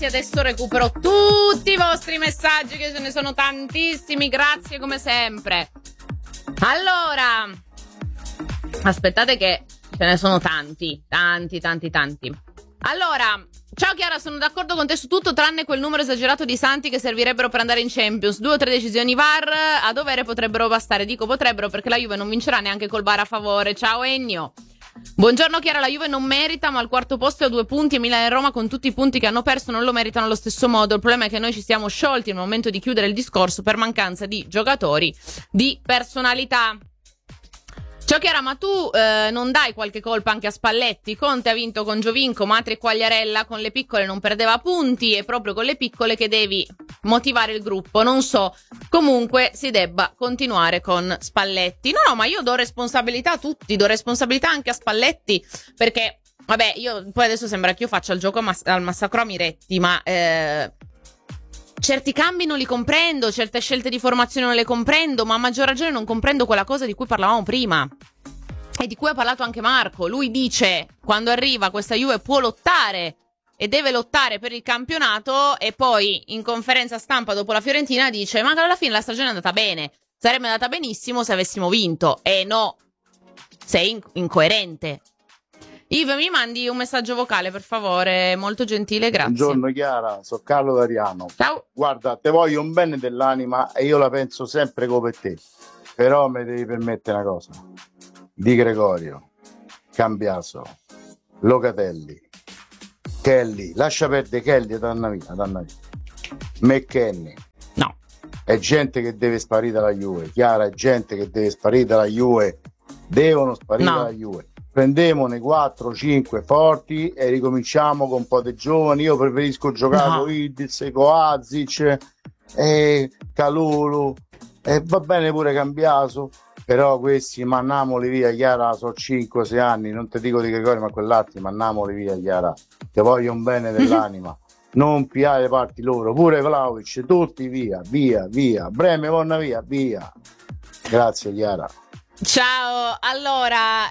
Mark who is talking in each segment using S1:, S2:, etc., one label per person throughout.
S1: Adesso recupero tutti i vostri messaggi, che ce ne sono tantissimi, grazie come sempre. Allora, aspettate che ce ne sono tanti. Allora, ciao Chiara, sono d'accordo con te su tutto tranne quel numero esagerato di santi che servirebbero per andare in Champions. 2 o 3 decisioni VAR a dovere potrebbero bastare. Dico potrebbero perché la Juve non vincerà neanche col VAR a favore. Ciao Ennio. Buongiorno Chiara, la Juve non merita, ma al quarto posto è a 2 punti e Milan e Roma con tutti i punti che hanno perso non lo meritano allo stesso modo. Il problema è che noi ci siamo sciolti nel momento di chiudere il discorso per mancanza di giocatori di personalità. Ciao Chiara, ma tu non dai qualche colpa anche a Spalletti? Conte ha vinto con Giovinco, Matri e Quagliarella, con le piccole non perdeva punti, è proprio con le piccole che devi motivare il gruppo, non so, comunque si debba continuare con Spalletti. No, ma io do responsabilità a tutti, do responsabilità anche a Spalletti, perché, vabbè, io poi adesso sembra che io faccia il gioco al massacro a Miretti, ma certi cambi non li comprendo, certe scelte di formazione non le comprendo, ma a maggior ragione non comprendo quella cosa di cui parlavamo prima e di cui ha parlato anche Marco. Lui dice, quando arriva questa Juve può lottare e deve lottare per il campionato, e poi in conferenza stampa dopo la Fiorentina dice, ma alla fine la stagione è andata bene, sarebbe andata benissimo se avessimo vinto. E no, sei incoerente. Ivo, mi mandi un messaggio vocale, per favore, molto gentile, grazie.
S2: Buongiorno Chiara, sono Carlo D'Ariano.
S1: Ciao.
S2: Guarda, te voglio un bene dell'anima e io la penso sempre come te, però mi devi permettere una cosa. Di Gregorio, Cambiaso, Locatelli, Kelly, lascia perdere Kelly, danna via. McKennie.
S1: No.
S2: È gente che deve sparire dalla Juve, Chiara, è gente che deve sparire dalla Juve, devono sparire dalla Juve. Prendiamone 4-5 forti e ricominciamo con un po' di giovani. Io preferisco giocare con Idiz, Kovacic, Calulu, e va bene pure Cambiaso, però questi mannamoli via, Chiara, sono 5-6 anni, non ti dico di Gregorio, ma quell'altro mannamoli via, Chiara, ti voglio un bene dell'anima. Non piare parti loro, pure Vlahovic, tutti via, Breme, Vonna via. Grazie Chiara.
S1: Ciao, allora,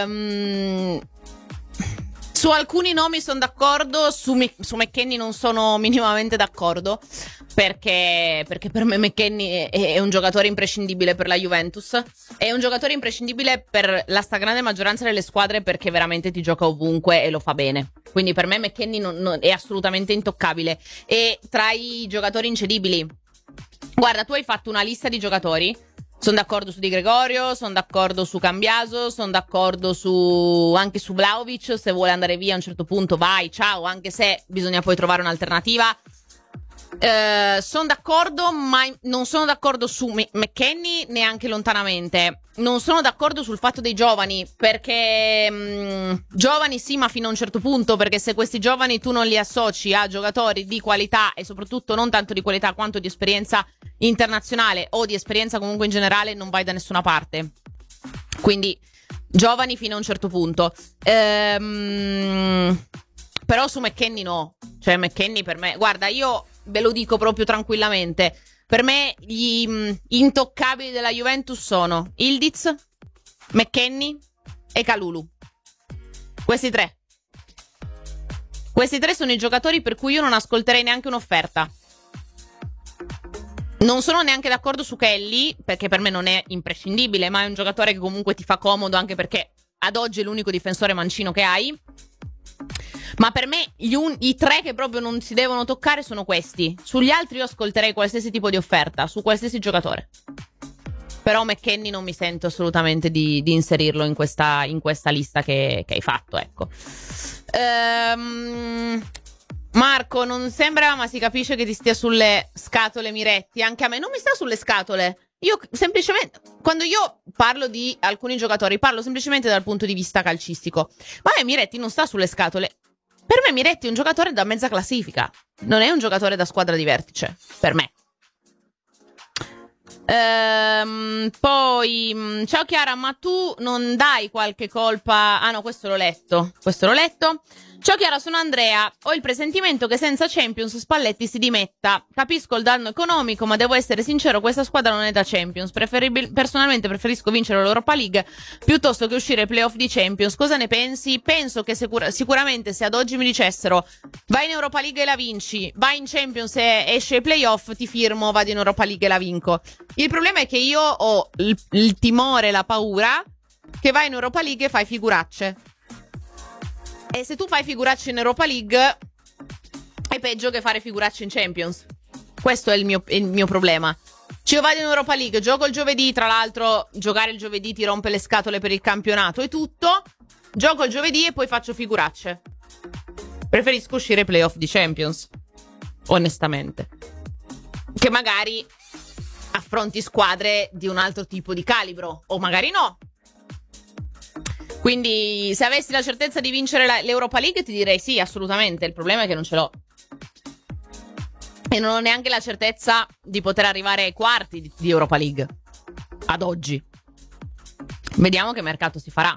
S1: su alcuni nomi sono d'accordo, su McKennie non sono minimamente d'accordo, perché per me McKennie è un giocatore imprescindibile per la Juventus, è un giocatore imprescindibile per la stragrande maggioranza delle squadre, perché veramente ti gioca ovunque e lo fa bene. Quindi per me McKennie è assolutamente intoccabile, e tra i giocatori incedibili, guarda, tu hai fatto una lista di giocatori. Sono d'accordo su Di Gregorio, sono d'accordo su Cambiaso, sono d'accordo anche su Vlahovic. Se vuole andare via a un certo punto vai, ciao, anche se bisogna poi trovare un'alternativa. Sono d'accordo, ma non sono d'accordo su McKennie neanche lontanamente. Non sono d'accordo sul fatto dei giovani, perché giovani sì, ma fino a un certo punto, perché se questi giovani tu non li associ a giocatori di qualità, e soprattutto non tanto di qualità quanto di esperienza internazionale o di esperienza comunque in generale, non vai da nessuna parte. Quindi giovani fino a un certo punto. Però su McKennie no. Cioè McKennie per me, guarda, io ve lo dico proprio tranquillamente, per me gli intoccabili della Juventus sono Ildiz, McKennie e Kalulu. Questi tre sono i giocatori per cui io non ascolterei neanche un'offerta. Non sono neanche d'accordo su Kelly, perché per me non è imprescindibile, ma è un giocatore che comunque ti fa comodo, anche perché ad oggi è l'unico difensore mancino che hai. Ma per me i tre che proprio non si devono toccare sono questi. Sugli altri io ascolterei qualsiasi tipo di offerta, su qualsiasi giocatore. Però McKennie non mi sento assolutamente di inserirlo in questa lista che hai fatto, ecco. Marco, non sembra, ma si capisce che ti stia sulle scatole Miretti. Anche a me non mi sta sulle scatole. Io semplicemente, quando io parlo di alcuni giocatori, parlo semplicemente dal punto di vista calcistico. Ma Miretti non sta sulle scatole. Per me Miretti è un giocatore da mezza classifica, non è un giocatore da squadra di vertice, per me. Poi, ciao Chiara, ma tu non dai qualche colpa? Ah no, questo l'ho letto. Ciao Chiara, sono Andrea. Ho il presentimento che senza Champions Spalletti si dimetta. Capisco il danno economico, ma devo essere sincero, questa squadra non è da Champions. Personalmente preferisco vincere l'Europa League piuttosto che uscire ai playoff di Champions. Cosa ne pensi? Penso che sicuramente se ad oggi mi dicessero vai in Europa League e la vinci, vai in Champions e esci ai playoff, ti firmo, vado in Europa League e la vinco. Il problema è che io ho il timore, la paura che vai in Europa League e fai figuracce. E se tu fai figuracce in Europa League è peggio che fare figuracce in Champions. Questo è il mio problema. Cioè, io vado in Europa League, gioco il giovedì, tra l'altro giocare il giovedì ti rompe le scatole per il campionato e tutto. Gioco il giovedì e poi faccio figuracce. Preferisco uscire ai playoff di Champions, onestamente. Che magari affronti squadre di un altro tipo di calibro, o magari no. Quindi se avessi la certezza di vincere l'Europa League ti direi sì, assolutamente. Il problema è che non ce l'ho. E non ho neanche la certezza di poter arrivare ai quarti di Europa League. Ad oggi. Vediamo che mercato si farà.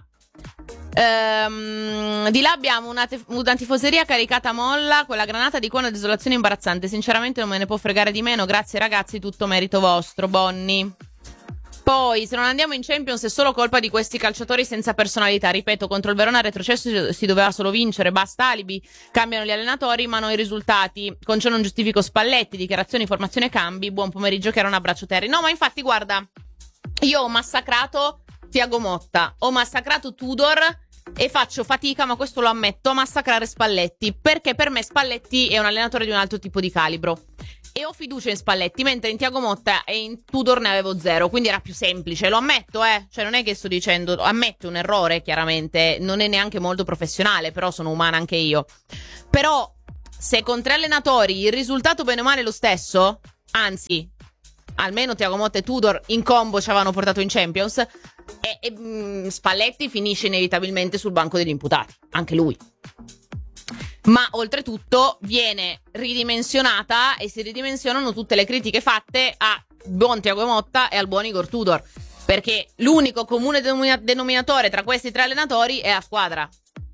S1: Di là abbiamo una tifoseria caricata a molla. Quella granata di una desolazione imbarazzante. Sinceramente non me ne può fregare di meno. Grazie ragazzi, tutto merito vostro, Bonnie. Poi, se non andiamo in Champions è solo colpa di questi calciatori senza personalità. Ripeto, contro il Verona retrocesso si doveva solo vincere, basta alibi, cambiano gli allenatori ma non i risultati. Con ciò non giustifico Spalletti, dichiarazioni, formazione, cambi. Buon pomeriggio, che era un abbraccio Terry. No, ma infatti guarda, io ho massacrato Thiago Motta, ho massacrato Tudor e faccio fatica, ma questo lo ammetto, a massacrare Spalletti, perché per me Spalletti è un allenatore di un altro tipo di calibro. E ho fiducia in Spalletti, mentre in Thiago Motta e in Tudor ne avevo zero, quindi era più semplice, lo ammetto, cioè non è che sto dicendo, ammetto un errore, chiaramente, non è neanche molto professionale, però sono umana anche io. Però, se con 3 allenatori il risultato bene o male è lo stesso, anzi, almeno Thiago Motta e Tudor in combo ci avevano portato in Champions, Spalletti finisce inevitabilmente sul banco degli imputati, anche lui. Ma oltretutto viene ridimensionata e si ridimensionano tutte le critiche fatte a buon Thiago Motta e al buon Igor Tudor, perché l'unico comune denominatore tra questi 3 allenatori è la squadra.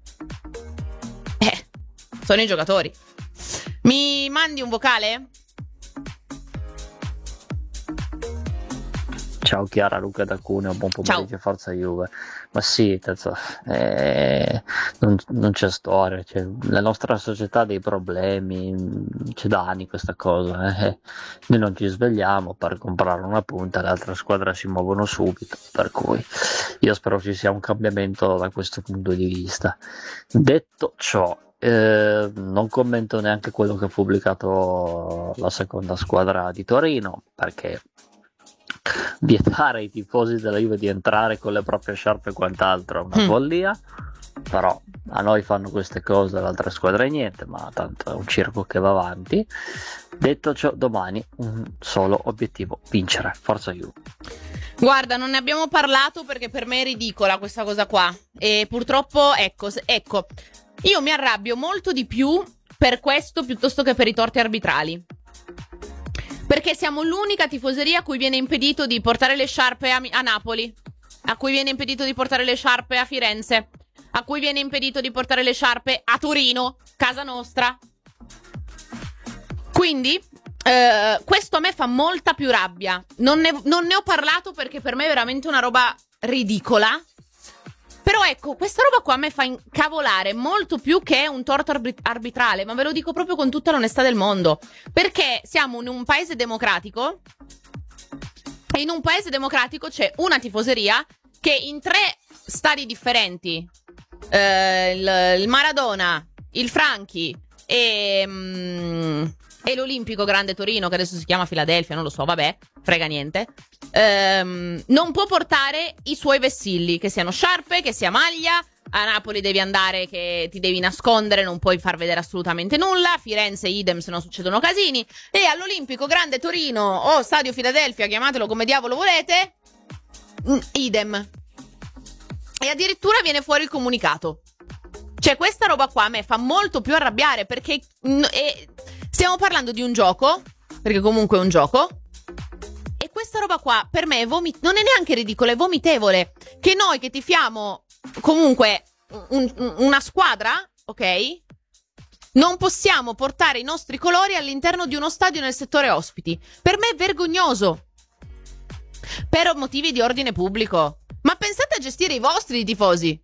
S1: Sono i giocatori. Mi mandi un vocale?
S3: Ciao Chiara, Luca da Cuneo, buon pomeriggio, forza Juve. Ma sì, non c'è storia, la nostra società ha dei problemi, c'è da anni questa cosa, Noi non ci svegliamo per comprare una punta, le altre squadre si muovono subito, per cui io spero ci sia un cambiamento da questo punto di vista. Detto ciò, non commento neanche quello che ha pubblicato la seconda squadra di Torino, perché vietare ai tifosi della Juve di entrare con le proprie sciarpe e quant'altro è una follia, però a noi fanno queste cose, alle altre squadre niente, ma tanto è un circo che va avanti. Detto ciò, domani un solo obiettivo: vincere, forza Juve.
S1: Guarda, non ne abbiamo parlato perché per me è ridicola questa cosa qua e purtroppo ecco, io mi arrabbio molto di più per questo piuttosto che per i torti arbitrali. Perché siamo l'unica tifoseria a cui viene impedito di portare le sciarpe a Napoli, a cui viene impedito di portare le sciarpe a Firenze, a cui viene impedito di portare le sciarpe a Torino, casa nostra. Quindi questo a me fa molta più rabbia. Non ne ho parlato perché per me è veramente una roba ridicola. Però ecco, questa roba qua a me fa incavolare molto più che un torto arbitrale, ma ve lo dico proprio con tutta l'onestà del mondo. Perché siamo in un paese democratico e in un paese democratico c'è una tifoseria che in 3 stadi differenti, il Maradona, il Franchi e l'Olimpico Grande Torino, che adesso si chiama Filadelfia, non lo so, vabbè, frega niente, non può portare i suoi vessilli, che siano sciarpe, che sia maglia. A Napoli devi andare che ti devi nascondere, non puoi far vedere assolutamente nulla. A Firenze idem, se no succedono casini. E all'Olimpico Grande Torino o Stadio Filadelfia, chiamatelo come diavolo volete, idem. E addirittura viene fuori il comunicato. Cioè, questa roba qua a me fa molto più arrabbiare, perché stiamo parlando di un gioco, perché comunque è un gioco, e questa roba qua per me non è neanche ridicola, è vomitevole. Che noi che tifiamo comunque una squadra, ok? Non possiamo portare i nostri colori all'interno di uno stadio nel settore ospiti. Per me è vergognoso. Per motivi di ordine pubblico. Ma pensate a gestire i vostri tifosi.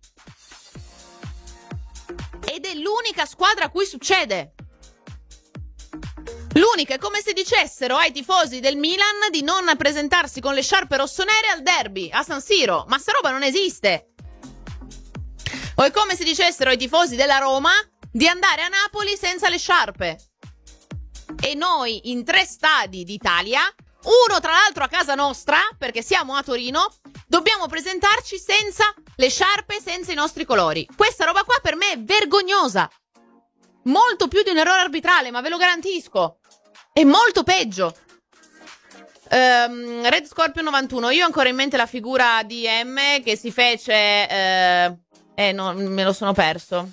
S1: Ed è l'unica squadra a cui succede. L'unica, è come se dicessero ai tifosi del Milan di non presentarsi con le sciarpe rossonere al derby, a San Siro. Ma sta roba non esiste. O è come se dicessero ai tifosi della Roma di andare a Napoli senza le sciarpe. E noi in 3 stadi d'Italia, uno tra l'altro a casa nostra, perché siamo a Torino, dobbiamo presentarci senza le sciarpe, senza i nostri colori. Questa roba qua per me è vergognosa. Molto più di un errore arbitrale, ma ve lo garantisco. È molto peggio. Red Scorpio 91. Io ho ancora in mente la figura di M che si fece... no, me lo sono perso.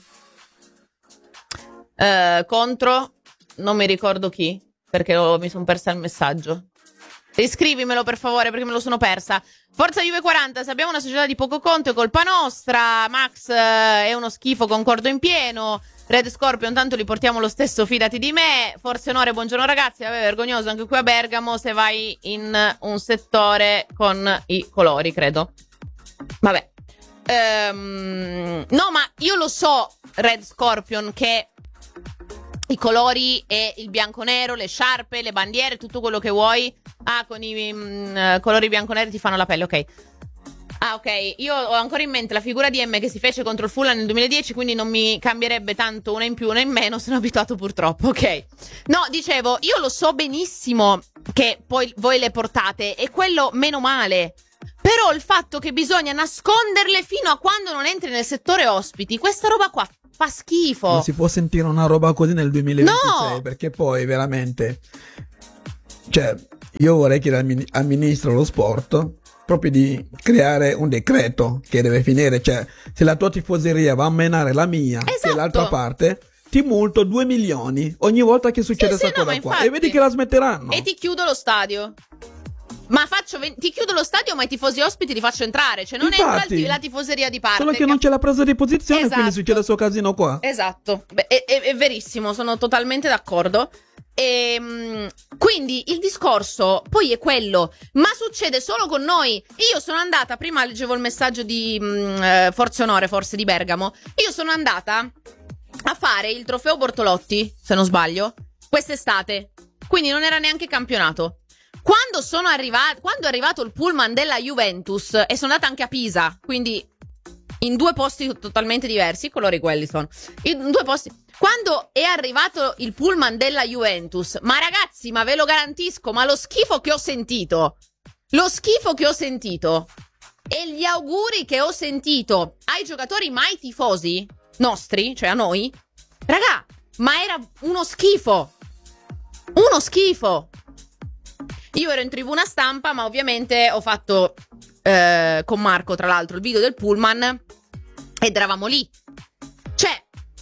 S1: Contro... Non mi ricordo chi, perché mi sono persa il messaggio. Riscrivimelo per favore, perché me lo sono persa. Forza Juve 40, se abbiamo una società di poco conto è colpa nostra. Max è uno schifo, concordo in pieno. Red Scorpion, tanto li portiamo lo stesso, fidati di me. Forse Onore, buongiorno ragazzi. Vabbè, vergognoso anche qui a Bergamo se vai in un settore con i colori, credo. Vabbè. No, ma io lo so, Red Scorpion, che i colori e il bianco-nero, le sciarpe, le bandiere, tutto quello che vuoi. Ah, con i colori bianco-neri ti fanno la pelle, ok. Ah, ok, io ho ancora in mente la figura di M che si fece contro il Fulham nel 2010, quindi non mi cambierebbe tanto una in più, una in meno, sono abituato purtroppo, ok. No, dicevo, io lo so benissimo che poi voi le portate, e quello meno male. Però il fatto che bisogna nasconderle fino a quando non entri nel settore ospiti, questa roba qua fa schifo.
S4: Non si può sentire una roba così nel 2026,
S1: no!
S4: Perché poi veramente... Cioè, io vorrei chiedere al ministro dello sport proprio di creare un decreto che deve finire, cioè se la tua tifoseria va a menare la mia,
S1: esatto,
S4: e l'altra parte, ti multo 2 milioni ogni volta che succede questa cosa qua, e vedi che la smetteranno.
S1: E ti chiudo lo stadio. Ma ti chiudo lo stadio, ma i tifosi ospiti li faccio entrare. Cioè non
S4: Infatti,
S1: entra la tifoseria di parte.
S4: Solo che non c'è la presa di posizione,
S1: esatto,
S4: quindi succede questo casino qua.
S1: Esatto, è verissimo, sono totalmente d'accordo. Quindi il discorso poi è quello, ma succede solo con noi. Io sono andata, prima leggevo il messaggio di Forza Onore, forse di Bergamo. Io sono andata a fare il trofeo Bortolotti, se non sbaglio, quest'estate. Quindi non era neanche campionato. Quando è arrivato il pullman della Juventus, e sono andata anche a Pisa, quindi in 2 posti totalmente diversi, i colori quelli sono, in 2 posti. Quando è arrivato il pullman della Juventus, ma ragazzi, ma ve lo garantisco, ma lo schifo che ho sentito e gli auguri che ho sentito ai giocatori, ma ai tifosi nostri, cioè a noi, raga, ma era uno schifo. Io ero in tribuna stampa, ma ovviamente ho fatto con Marco, tra l'altro, il video del pullman ed eravamo lì. Cioè,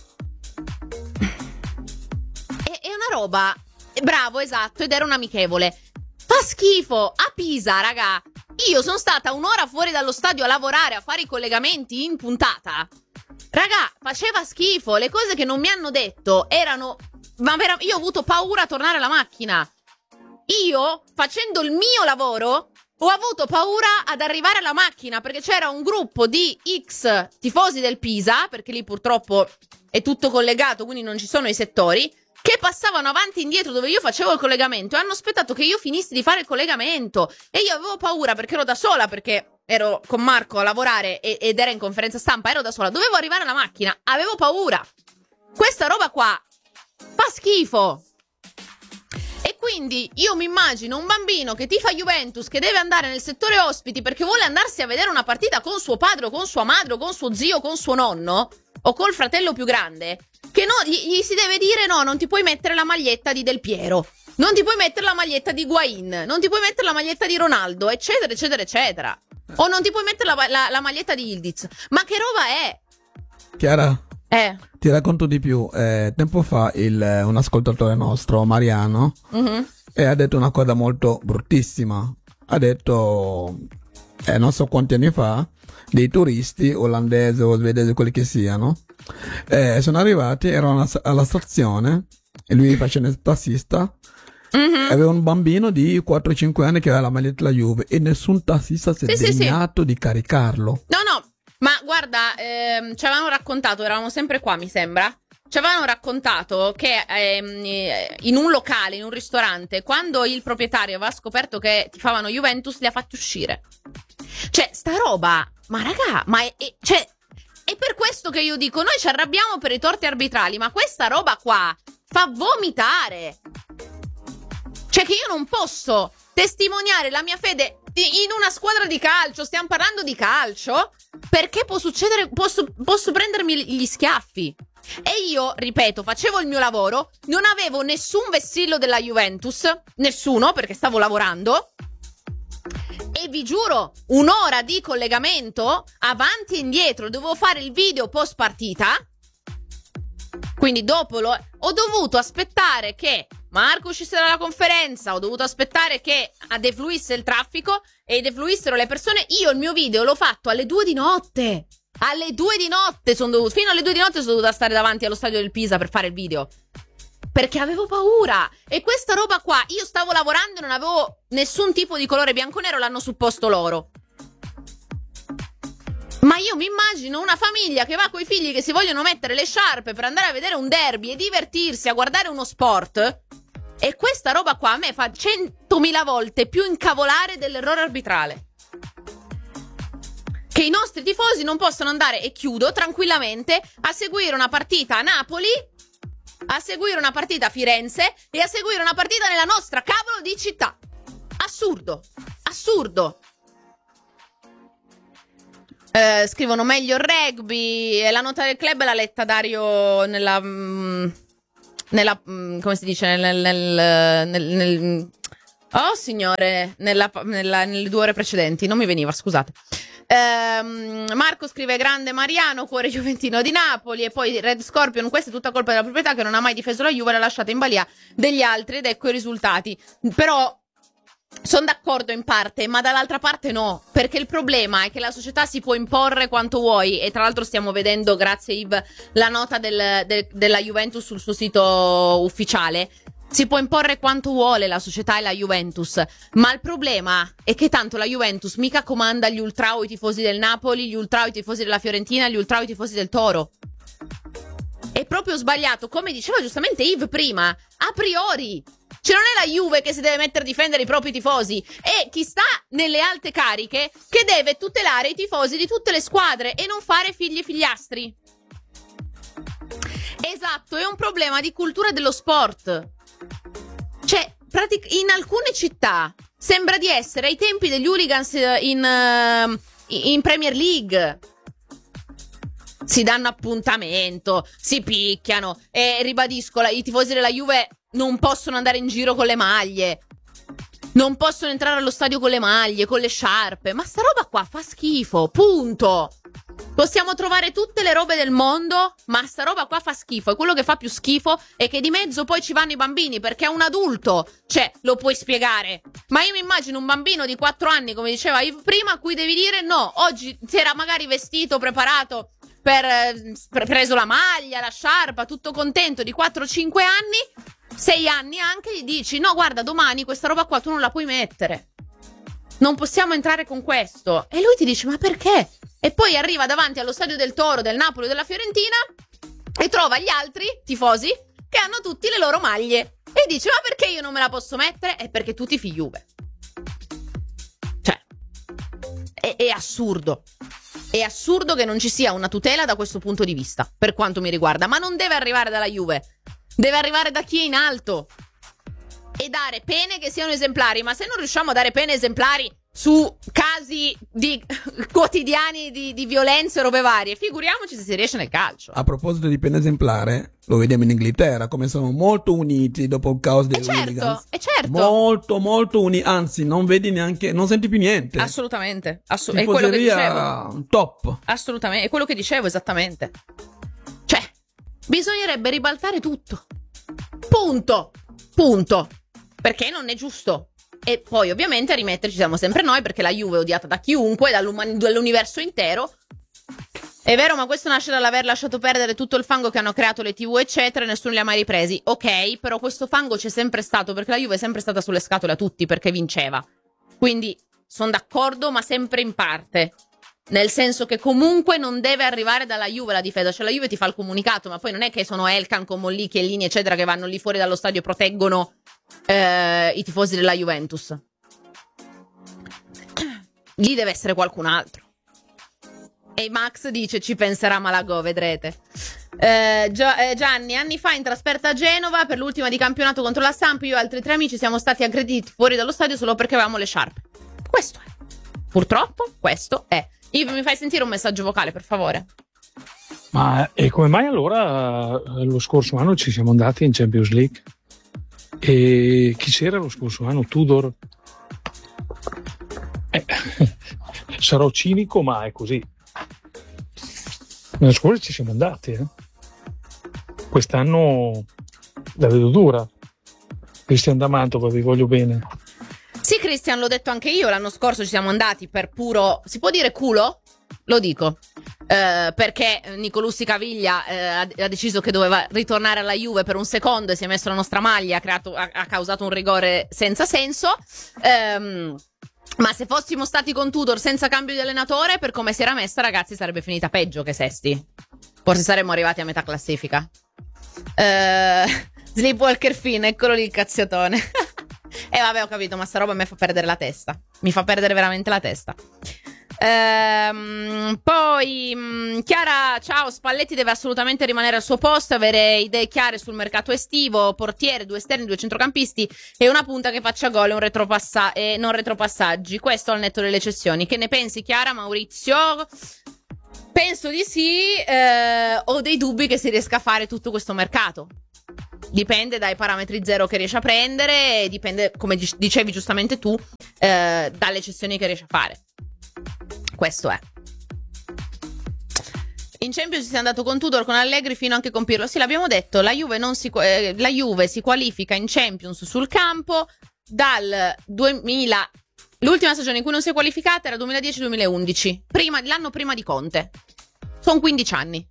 S1: è una roba, bravo, esatto, ed era un amichevole. Fa schifo, a Pisa, raga. Io sono stata 1 ora fuori dallo stadio a lavorare, a fare i collegamenti in puntata. Raga, faceva schifo, le cose che non mi hanno detto erano... io ho avuto paura a tornare alla macchina. Io, facendo il mio lavoro, ho avuto paura ad arrivare alla macchina, perché c'era un gruppo di X tifosi del Pisa, perché lì purtroppo è tutto collegato, quindi non ci sono i settori, che passavano avanti e indietro dove io facevo il collegamento e hanno aspettato che io finissi di fare il collegamento. E io avevo paura, perché ero da sola, perché ero con Marco a lavorare ed era in conferenza stampa, ero da sola, dovevo arrivare alla macchina, avevo paura. Questa roba qua fa schifo. E quindi io mi immagino un bambino che tifa Juventus, che deve andare nel settore ospiti perché vuole andarsi a vedere una partita con suo padre o con sua madre o con suo zio o con suo nonno o col fratello più grande, che no, gli si deve dire no, non ti puoi mettere la maglietta di Del Piero, non ti puoi mettere la maglietta di Higuain, non ti puoi mettere la maglietta di Ronaldo, eccetera eccetera eccetera, o non ti puoi mettere la maglietta di Yildiz. Ma che roba è?
S4: Chiara, ti racconto di più. Tempo fa un ascoltatore nostro, Mariano, ha detto una cosa molto bruttissima. Ha detto non so quanti anni fa, dei turisti olandesi o svedesi, quelli che siano, sono arrivati, erano alla stazione e lui faceva il tassista. Aveva un bambino di 4-5 anni che aveva la maglietta della Juve e nessun tassista si è degnato di caricarlo.
S1: No, ma guarda, ci avevano raccontato, eravamo sempre qua mi sembra, ci avevano raccontato che in un locale, in un ristorante, quando il proprietario aveva scoperto che tifavano Juventus, li ha fatti uscire. Cioè, sta roba, ma raga, è per questo che io dico, noi ci arrabbiamo per i torti arbitrali, ma questa roba qua fa vomitare. Cioè che io non posso testimoniare la mia fede in una squadra di calcio, stiamo parlando di calcio, perché può succedere, posso prendermi gli schiaffi. E io, ripeto, facevo il mio lavoro, non avevo nessun vessillo della Juventus, nessuno, perché stavo lavorando, e vi giuro, un'ora di collegamento, avanti e indietro, dovevo fare il video post partita, quindi dopo ho dovuto aspettare che Marco uscisse dalla conferenza, ho dovuto aspettare che defluisse il traffico e defluissero le persone. Io il mio video l'ho fatto alle 2 di notte. Alle 2 di notte fino alle 2 di notte sono dovuta stare davanti allo stadio del Pisa per fare il video. Perché avevo paura. E questa roba qua, io stavo lavorando e non avevo nessun tipo di colore bianco-nero, l'hanno supposto loro. Ma io mi immagino una famiglia che va coi figli che si vogliono mettere le sciarpe per andare a vedere un derby e divertirsi, a guardare uno sport. E questa roba qua a me fa 100.000 volte più incavolare dell'errore arbitrale. Che i nostri tifosi non possono andare, e chiudo, tranquillamente a seguire una partita a Napoli, a seguire una partita a Firenze e a seguire una partita nella nostra cavolo di città. Assurdo. Scrivono meglio il rugby. La nota del club l'ha letta Dario nella come si dice oh signore, nelle 2 ore precedenti non mi veniva, scusate. Marco scrive: grande Mariano, cuore juventino di Napoli. E poi Red Scorpion: questa è tutta colpa della proprietà che non ha mai difeso la Juve, l'ha lasciata in balia degli altri ed ecco i risultati. Però sono d'accordo in parte, ma dall'altra parte no, perché il problema è che la società si può imporre quanto vuoi, e tra l'altro stiamo vedendo, grazie Yves, la nota della Juventus sul suo sito ufficiale. Si può imporre quanto vuole la società e la Juventus, ma il problema è che tanto la Juventus mica comanda gli ultra o i tifosi del Napoli, gli ultra o i tifosi della Fiorentina, gli ultra o i tifosi del Toro. È proprio sbagliato, come diceva giustamente Yves prima, a priori. Cioè non è la Juve che si deve mettere a difendere i propri tifosi, è chi sta nelle alte cariche che deve tutelare i tifosi di tutte le squadre e non fare figli e figliastri. Esatto, è un problema di cultura dello sport. Cioè, in alcune città sembra di essere ai tempi degli hooligans in Premier League. Si danno appuntamento, si picchiano e ribadisco, i tifosi della Juve non possono andare in giro con le maglie, non possono entrare allo stadio con le maglie, con le sciarpe, ma sta roba qua fa schifo, punto. Possiamo trovare tutte le robe del mondo, ma sta roba qua fa schifo, e quello che fa più schifo è che di mezzo poi ci vanno i bambini, perché a un adulto, cioè, lo puoi spiegare, ma io mi immagino un bambino di 4 anni, come diceva Yves prima, a cui devi dire no, oggi si era magari vestito, preparato, preso la maglia, la sciarpa, tutto contento, di 4-5 anni, 6 anni anche, gli dici no guarda, domani questa roba qua tu non la puoi mettere, non possiamo entrare con questo, e lui ti dice ma perché? E poi arriva davanti allo stadio del Toro, del Napoli, della Fiorentina e trova gli altri tifosi che hanno tutti le loro maglie e dice ma perché io non me la posso mettere? È perché tu tifi Juve. Cioè è assurdo. È assurdo che non ci sia una tutela da questo punto di vista, per quanto mi riguarda, ma non deve arrivare dalla Juve, deve arrivare da chi è in alto e dare pene che siano esemplari. Ma se non riusciamo a dare pene esemplari su casi quotidiani di violenze e robe varie, figuriamoci se si riesce nel calcio.
S4: A proposito di pena esemplare, lo vediamo in Inghilterra come sono molto uniti dopo il caos dei hooligans.
S1: Certo.
S4: Molto molto uniti, anzi non vedi neanche, non senti più niente.
S1: Assolutamente, è quello che dicevo.
S4: Top.
S1: Assolutamente, è quello che dicevo esattamente. Cioè, bisognerebbe ribaltare tutto. Punto. Perché non è giusto. e poi ovviamente a rimetterci siamo sempre noi, perché la Juve è odiata da chiunque, dall'universo intero. È vero, ma questo nasce dall'aver lasciato perdere tutto il fango che hanno creato le TV eccetera, e nessuno li ha mai ripresi. Ok, però questo fango c'è sempre stato, perché la Juve è sempre stata sulle scatole a tutti, perché vinceva. Quindi sono d'accordo, ma sempre in parte. Nel senso che comunque non deve arrivare dalla Juve la difesa. Cioè la Juve ti fa il comunicato, ma poi non è che sono Elkan, Comolli, Chiellini eccetera che vanno lì fuori dallo stadio e proteggono i tifosi della Juventus. Lì deve essere qualcun altro. E Max dice ci penserà Malagò, vedrete. Gianni, anni fa in trasferta a Genova per l'ultima di campionato contro la Samp, io e altri 3 amici siamo stati aggrediti fuori dallo stadio solo perché avevamo le sciarpe. Questo è. Purtroppo questo è. Ivo, mi fai sentire un messaggio vocale, per favore?
S5: Ma e come mai allora lo scorso anno ci siamo andati in Champions League? E chi c'era lo scorso anno? Tudor? Sarò cinico, ma è così. L'anno scorso ci siamo andati, Quest'anno la vedo dura. Cristian D'Amantova, vi voglio bene.
S1: Sì, Cristian, l'ho detto anche io, l'anno scorso ci siamo andati per puro, si può dire culo? Lo dico, perché Nicolussi Caviglia ha deciso che doveva ritornare alla Juve per un secondo e si è messo la nostra maglia, ha causato un rigore senza senso. Ma se fossimo stati con Tudor senza cambio di allenatore, per come si era messa, ragazzi, sarebbe finita peggio che sesti. Forse saremmo arrivati a metà classifica. Sleepwalker Finn, eccolo lì il cazziatone. Vabbè, ho capito, ma sta roba mi fa perdere la testa. Mi fa perdere veramente la testa. Poi Chiara, ciao, Spalletti deve assolutamente rimanere al suo posto, avere idee chiare sul mercato estivo, portiere, 2 esterni, 2 centrocampisti e una punta che faccia gol e non retropassaggi. Questo al netto delle cessioni. Che ne pensi, Chiara? Maurizio? Penso di sì, ho dei dubbi che si riesca a fare tutto questo mercato. Dipende dai parametri zero che riesce a prendere, dipende, come dicevi giustamente tu, dalle cessioni che riesce a fare. Questo è. In Champions si è andato con Tudor, con Allegri, fino anche con Pirlo. Sì, l'abbiamo detto, la Juve si qualifica in Champions sul campo dal 2000. L'ultima stagione in cui non si è qualificata era 2010-2011, l'anno prima di Conte. Sono 15 anni.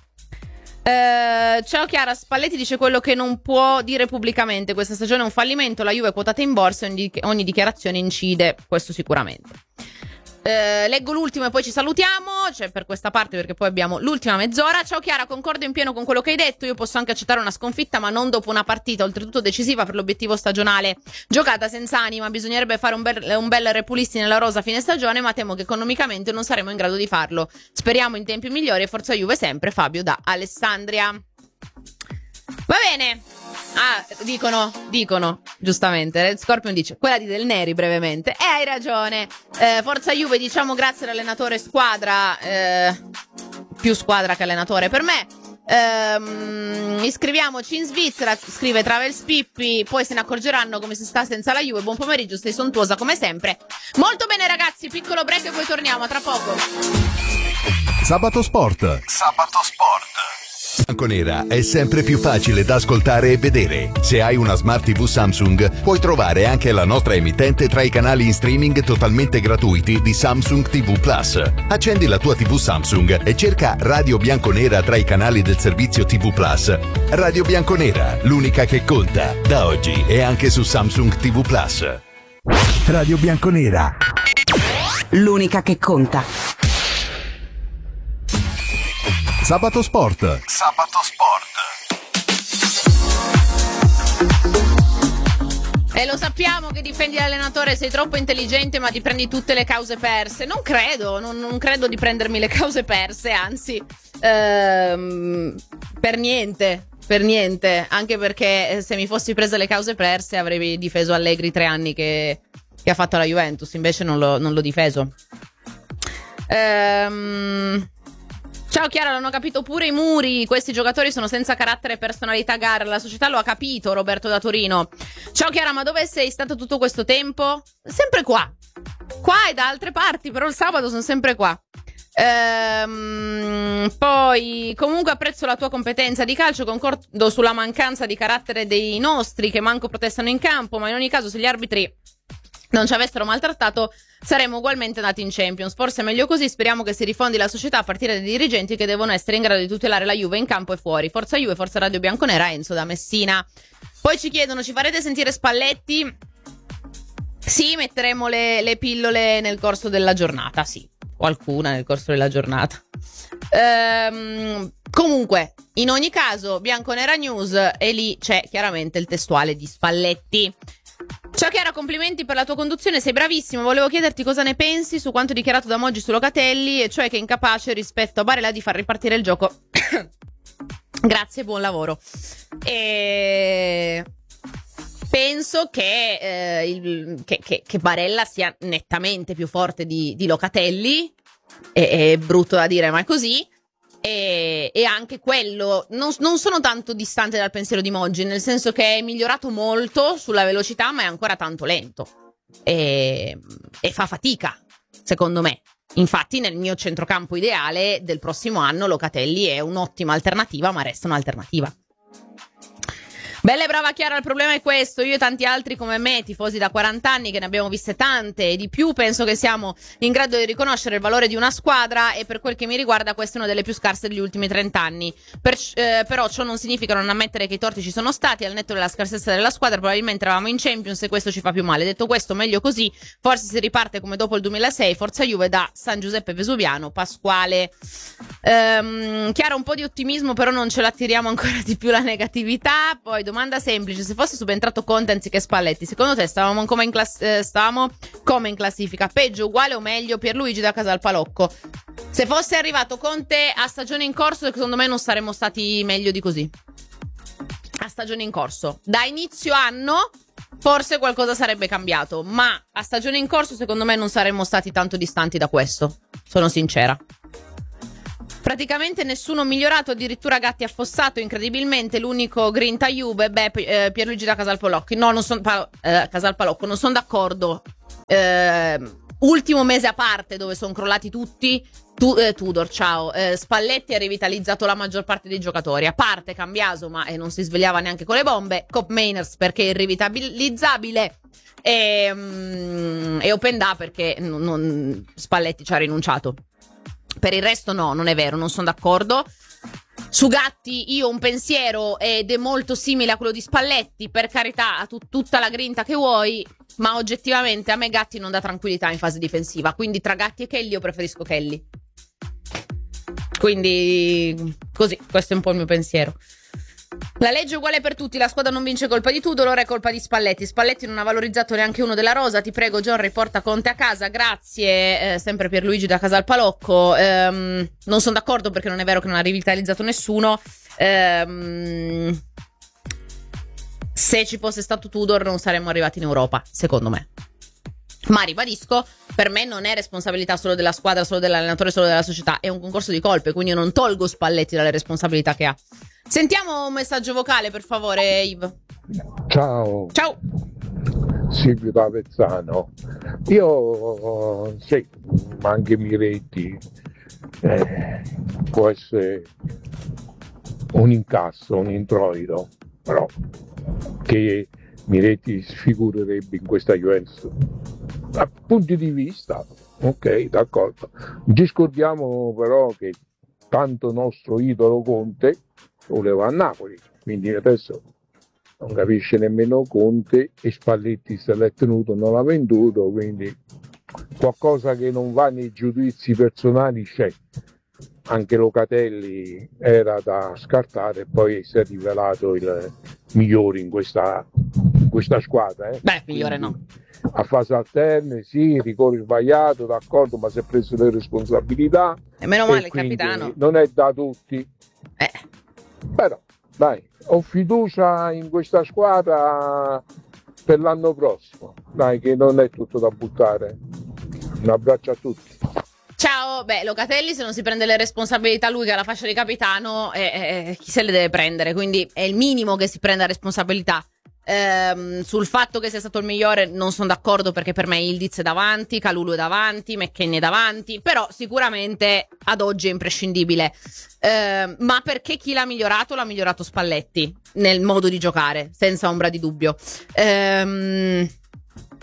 S1: Ciao Chiara, Spalletti dice quello che non può dire pubblicamente. Questa stagione è un fallimento, la Juve è quotata in borsa e ogni dichiarazione incide, questo sicuramente. Leggo l'ultimo e poi ci salutiamo, cioè per questa parte, perché poi abbiamo l'ultima mezz'ora. Ciao Chiara, concordo in pieno con quello che hai detto. Io posso anche accettare una sconfitta, ma non dopo una partita oltretutto decisiva per l'obiettivo stagionale, giocata senza anima. Bisognerebbe fare un bel repulisti nella rosa a fine stagione, ma temo che economicamente non saremo in grado di farlo. Speriamo in tempi migliori e forza Juve sempre. Fabio da Alessandria. Va bene. Dicono, giustamente. Red Scorpion dice, quella di Del Neri brevemente. E hai ragione. Forza Juve, diciamo grazie all'allenatore squadra. Più squadra che allenatore per me. Iscriviamoci in Svizzera, scrive Travels Pippi. Poi se ne accorgeranno come si sta senza la Juve. Buon pomeriggio, sei sontuosa come sempre. Molto bene ragazzi, piccolo break e poi torniamo tra poco.
S6: Sabato Sport. Bianconera è sempre più facile da ascoltare e vedere. Se hai una Smart TV Samsung, puoi trovare anche la nostra emittente tra i canali in streaming totalmente gratuiti di Samsung TV Plus. Accendi la tua TV Samsung e cerca Radio Bianconera tra i canali del servizio TV Plus. Radio Bianconera, l'unica che conta, da oggi e anche su Samsung TV Plus. Radio Bianconera,
S7: l'unica che conta.
S6: Sabato Sport.
S1: E lo sappiamo che difendi l'allenatore, sei troppo intelligente, ma ti prendi tutte le cause perse. Non credo, non credo di prendermi le cause perse, anzi, per niente. Anche perché se mi fossi presa le cause perse avrei difeso Allegri 3 anni che ha fatto la Juventus, invece non l'ho difeso. Ciao Chiara, l'hanno capito pure i muri. Questi giocatori sono senza carattere e personalità gara. La società lo ha capito, Roberto da Torino. Ciao Chiara, ma dove sei stato tutto questo tempo? Sempre qua e da altre parti, però il sabato sono sempre qua. Poi comunque apprezzo la tua competenza di calcio, concordo sulla mancanza di carattere dei nostri che manco protestano in campo, ma in ogni caso se gli arbitri non ci avessero maltrattato, saremmo ugualmente andati in Champions. Forse è meglio così, speriamo che si rifondi la società a partire dai dirigenti che devono essere in grado di tutelare la Juve in campo e fuori. Forza Juve, forza Radio Bianconera. Enzo da Messina. Poi ci chiedono, ci farete sentire Spalletti? Sì, metteremo le pillole nel corso della giornata, sì, qualcuna nel corso della giornata. Comunque, in ogni caso, Bianconera News, e lì c'è chiaramente il testuale di Spalletti. Ciao Chiara, complimenti per la tua conduzione, sei bravissimo. Volevo chiederti cosa ne pensi su quanto dichiarato da Moggi su Locatelli, e cioè che è incapace rispetto a Barella di far ripartire il gioco. Grazie, buon lavoro. Penso che Barella sia nettamente più forte di Locatelli, è brutto da dire ma è così, e anche quello non sono tanto distante dal pensiero di Moggi, nel senso che è migliorato molto sulla velocità ma è ancora tanto lento e fa fatica, secondo me. Infatti nel mio centrocampo ideale del prossimo anno Locatelli è un'ottima alternativa, ma resta un'alternativa. Bella e brava Chiara, il problema è questo: io e tanti altri come me, tifosi da 40 anni, che ne abbiamo viste tante e di più, penso che siamo in grado di riconoscere il valore di una squadra, e per quel che mi riguarda questa è una delle più scarse degli ultimi 30 anni. Però ciò non significa non ammettere che i torti ci sono stati. Al netto della scarsezza della squadra probabilmente eravamo in Champions e questo ci fa più male. Detto questo, meglio così, forse si riparte come dopo il 2006. Forza Juve da San Giuseppe Vesuviano, Pasquale. Chiara, un po' di ottimismo, però non ce la tiriamo ancora di più la negatività. Poi domanda semplice: se fosse subentrato Conte anziché Spalletti, secondo te stavamo come in classifica? Peggio, uguale o meglio? Pierluigi da Casalpalocco. Se fosse arrivato Conte a stagione in corso, secondo me non saremmo stati meglio di così. A stagione in corso, da inizio anno forse qualcosa sarebbe cambiato, ma a stagione in corso secondo me non saremmo stati tanto distanti da questo, sono sincera. Praticamente nessuno migliorato, addirittura Gatti affossato incredibilmente. L'unico grinta Juve, Pierluigi da Casalpalocco. No, non sono Casalpalocco, non sono d'accordo. Ultimo mese a parte dove sono crollati tutti. Tudor, ciao. Spalletti ha rivitalizzato la maggior parte dei giocatori, a parte Cambiaso, ma non si svegliava neanche con le bombe. Cop Mainers perché è irrivitalizzabile. E Openda perché Spalletti ci ha rinunciato. Per il resto no, non è vero, non sono d'accordo. Su Gatti io ho un pensiero ed è molto simile a quello di Spalletti, per carità, ha tutta la grinta che vuoi, ma oggettivamente a me Gatti non dà tranquillità in fase difensiva, quindi tra Gatti e Kelly io preferisco Kelly. Quindi così, questo è un po' il mio pensiero. La legge è uguale per tutti, la squadra non vince colpa di Tudor, ora è colpa di Spalletti. Spalletti non ha valorizzato neanche uno della rosa. Ti prego John, riporta Conte a casa, grazie. Sempre Pierluigi da Casalpalocco. Non sono d'accordo perché non è vero che non ha rivitalizzato nessuno. Se ci fosse stato Tudor non saremmo arrivati in Europa, secondo me. Ma ribadisco, per me non è responsabilità solo della squadra, solo dell'allenatore, solo della società, è un concorso di colpe, quindi io non tolgo Spalletti dalle responsabilità che ha. Sentiamo un messaggio vocale, per favore, Yves.
S8: Ciao.
S1: Ciao.
S8: Silvio da Avezzano. Io sì, ma anche Miretti può essere un incasso, un introito, però che Miretti sfigurerebbe in questa Juventus. Da punti di vista, ok, d'accordo. Discordiamo però che tanto nostro idolo Conte voleva a Napoli, quindi adesso non capisce nemmeno Conte e Spalletti se l'è tenuto, non l'ha venduto, quindi qualcosa che non va nei giudizi personali c'è. Anche Locatelli era da scartare e poi si è rivelato il migliore in questa squadra.
S1: Beh, migliore no.
S8: A fase alterne, sì, rigore sbagliato, d'accordo, ma si è preso le responsabilità.
S1: E meno male il capitano.
S8: Non è da tutti. Però, dai, ho fiducia in questa squadra per l'anno prossimo. Dai, che non è tutto da buttare. Un abbraccio a tutti.
S1: Ciao, Locatelli se non si prende le responsabilità lui che ha la fascia di capitano, chi se le deve prendere? Quindi è il minimo che si prenda responsabilità. Sul fatto che sia stato il migliore non sono d'accordo, perché per me Ildiz è davanti, Kalulu è davanti, McKennie è davanti, però sicuramente ad oggi è imprescindibile. Ma perché chi l'ha migliorato Spalletti nel modo di giocare, senza ombra di dubbio.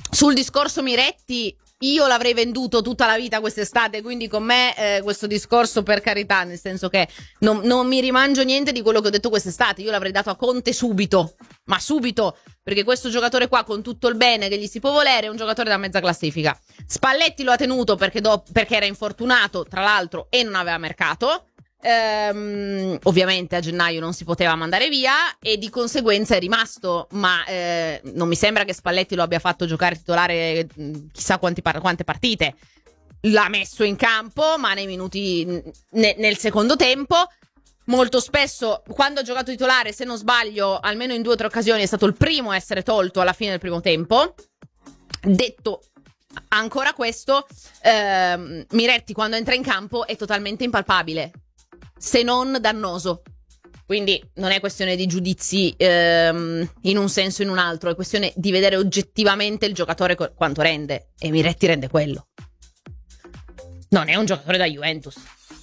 S1: Sul discorso Miretti, io l'avrei venduto tutta la vita quest'estate, quindi con me questo discorso, per carità, nel senso che non mi rimangio niente di quello che ho detto quest'estate. Io l'avrei dato a Conte subito, ma subito, perché questo giocatore qua, con tutto il bene che gli si può volere, è un giocatore da mezza classifica. Spalletti lo ha tenuto perché era infortunato, tra l'altro, e non aveva mercato. Ovviamente a gennaio non si poteva mandare via e di conseguenza è rimasto, ma non mi sembra che Spalletti lo abbia fatto giocare titolare chissà quante partite. L'ha messo in campo, ma nei minuti nel secondo tempo. Molto spesso, quando ha giocato titolare, se non sbaglio, almeno in 2 o 3 occasioni, è stato il primo a essere tolto alla fine del primo tempo. Detto ancora questo, Miretti quando entra in campo è totalmente impalpabile, se non dannoso. Quindi non è questione di giudizi in un senso o in un altro, è questione di vedere oggettivamente il giocatore quanto rende, e Miretti rende quello. Non è un giocatore da Juventus,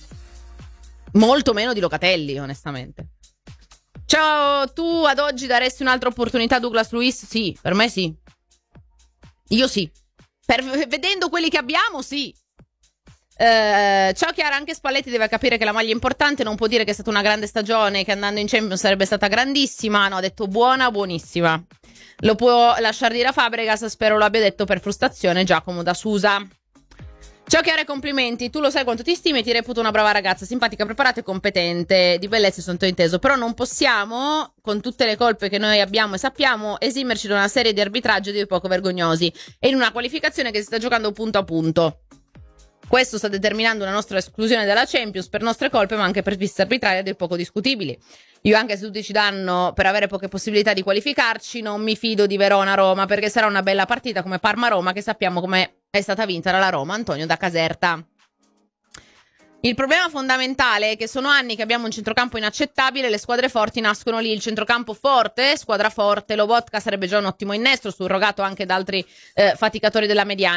S1: molto meno di Locatelli, onestamente. Ciao, tu ad oggi daresti un'altra opportunità a Douglas Luiz? Sì, per me sì. Io sì. Vedendo quelli che abbiamo, sì. Ciao Chiara, anche Spalletti deve capire che la maglia è importante, non può dire che è stata una grande stagione, che andando in Champions sarebbe stata grandissima. No, ha detto buonissima. Lo può lasciar dire a Fabregas, spero lo abbia detto per frustrazione Giacomo da Susa. Ciao Chiara, complimenti, tu lo sai quanto ti stimi e ti reputo una brava ragazza, simpatica, preparata e competente, di bellezza sono inteso, però non possiamo, con tutte le colpe che noi abbiamo e sappiamo, esimerci da una serie di arbitraggi di poco vergognosi e in una qualificazione che si sta giocando punto a punto. Questo sta determinando una nostra esclusione dalla Champions per nostre colpe, ma anche per sviste arbitrarie del poco discutibili. Io, anche se tutti ci danno per avere poche possibilità di qualificarci, non mi fido di Verona-Roma, perché sarà una bella partita come Parma-Roma, che sappiamo come è stata vinta dalla Roma. Antonio da Caserta. Il problema fondamentale è che sono anni che abbiamo un centrocampo inaccettabile, le squadre forti nascono lì. Il centrocampo forte, squadra forte, Lobotka sarebbe già un ottimo innestro, surrogato anche da altri faticatori della mediana.